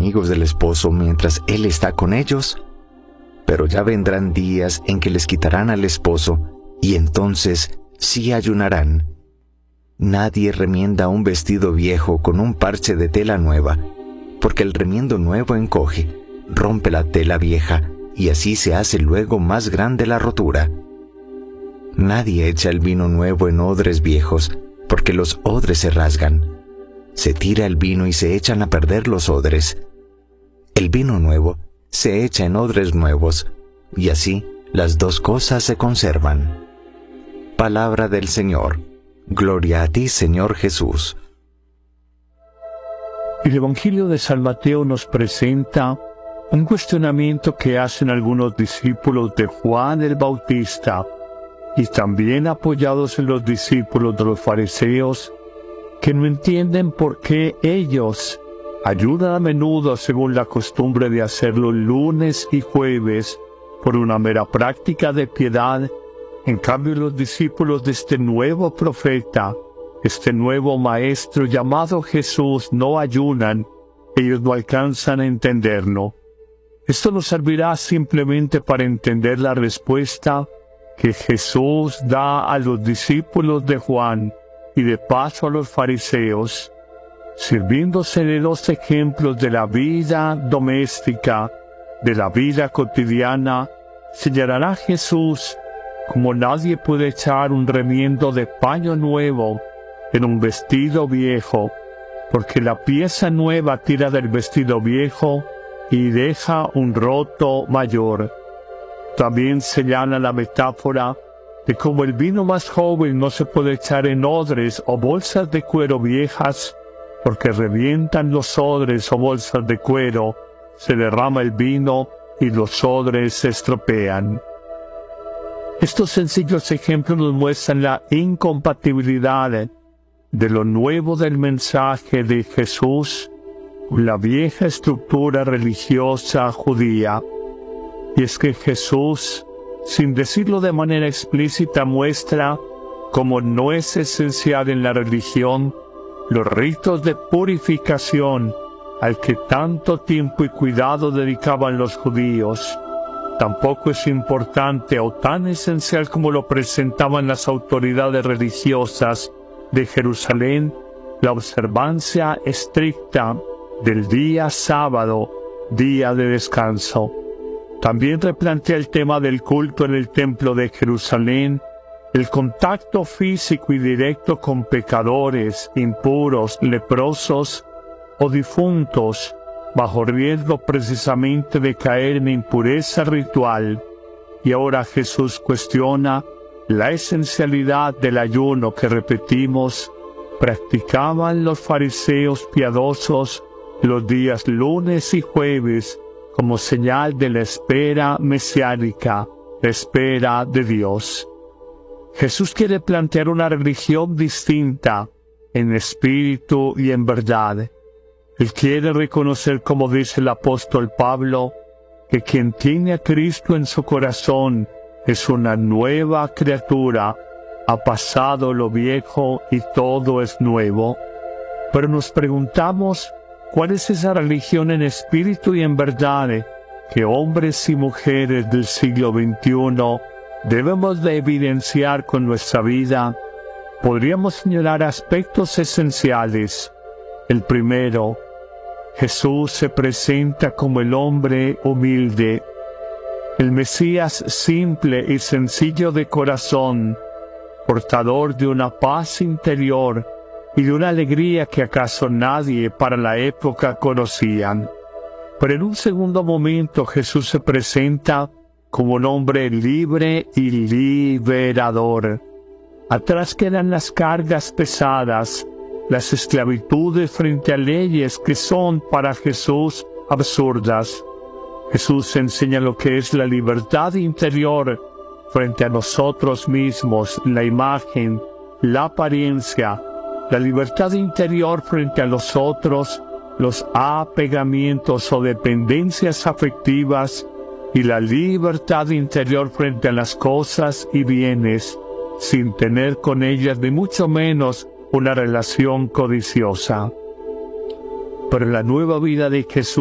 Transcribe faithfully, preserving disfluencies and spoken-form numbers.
amigos del esposo mientras él está con ellos, pero ya vendrán días en que les quitarán al esposo, y entonces sí ayunarán. Nadie remienda un vestido viejo con un parche de tela nueva, porque el remiendo nuevo encoge, rompe la tela vieja, y así se hace luego más grande la rotura. Nadie echa el vino nuevo en odres viejos, porque los odres se rasgan. Se tira el vino y se echan a perder los odres. El vino nuevo se echa en odres nuevos, y así las dos cosas se conservan. Palabra del Señor. Gloria a ti, Señor Jesús. El Evangelio de San Mateo nos presenta un cuestionamiento que hacen algunos discípulos de Juan el Bautista, y también apoyados en los discípulos de los fariseos, que no entienden por qué ellos ayudan a menudo según la costumbre de hacerlo lunes y jueves por una mera práctica de piedad. En cambio, los discípulos de este nuevo profeta, este nuevo maestro llamado Jesús, no ayunan. Ellos no alcanzan a entenderlo. Esto nos servirá simplemente para entender la respuesta que Jesús da a los discípulos de Juan y de paso a los fariseos, sirviéndose de dos ejemplos de la vida doméstica, de la vida cotidiana. Señalará Jesús como nadie puede echar un remiendo de paño nuevo en un vestido viejo, porque la pieza nueva tira del vestido viejo y deja un roto mayor. También señala la metáfora de cómo el vino más joven no se puede echar en odres o bolsas de cuero viejas, porque revientan los odres o bolsas de cuero, se derrama el vino y los odres se estropean. Estos sencillos ejemplos nos muestran la incompatibilidad de lo nuevo del mensaje de Jesús con la vieja estructura religiosa judía. Y es que Jesús, sin decirlo de manera explícita, muestra cómo no es esencial en la religión los ritos de purificación al que tanto tiempo y cuidado dedicaban los judíos. Tampoco es importante o tan esencial como lo presentaban las autoridades religiosas de Jerusalén la observancia estricta del día sábado, día de descanso. También replantea el tema del culto en el templo de Jerusalén, el contacto físico y directo con pecadores, impuros, leprosos o difuntos, bajo riesgo precisamente de caer en impureza ritual. Y ahora Jesús cuestiona la esencialidad del ayuno que, repetimos, practicaban los fariseos piadosos los días lunes y jueves como señal de la espera mesiánica, la espera de Dios. Jesús quiere plantear una religión distinta en espíritu y en verdad. Él quiere reconocer, como dice el apóstol Pablo, que quien tiene a Cristo en su corazón es una nueva criatura, ha pasado lo viejo y todo es nuevo. Pero nos preguntamos, ¿cuál es esa religión en espíritu y en verdad que hombres y mujeres del siglo veintiuno debemos de evidenciar con nuestra vida? Podríamos señalar aspectos esenciales. El primero, Jesús se presenta como el hombre humilde, el Mesías simple y sencillo de corazón, portador de una paz interior y de una alegría que acaso nadie para la época conocían. Pero en un segundo momento Jesús se presenta como un hombre libre y liberador. Atrás quedan las cargas pesadas, las esclavitudes frente a leyes que son para Jesús absurdas. Jesús enseña lo que es la libertad interior frente a nosotros mismos, la imagen, la apariencia, la libertad interior frente a los otros, los apegamientos o dependencias afectivas, y la libertad interior frente a las cosas y bienes, sin tener con ellas ni mucho menos una relación codiciosa. Pero la nueva vida de Jesús